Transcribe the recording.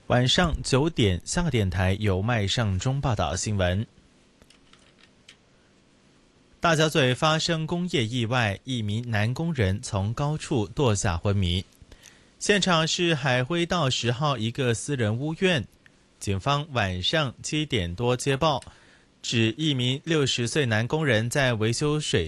晚上9点，香港电台由麦尚中报道新闻。大角咀发生工业意外，一名男工人从高处堕下昏迷。现场是海辉道10号一个私人屋苑。警方晚上7点多接报，指一名60岁男工人在维修水